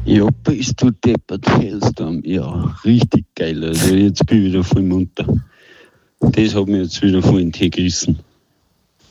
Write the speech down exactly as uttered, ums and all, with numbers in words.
Ja, bist du deppert, Hellstorm. Ja, richtig geil. Also jetzt bin ich wieder voll munter. Das hat mich jetzt wieder voll in den Tee gerissen.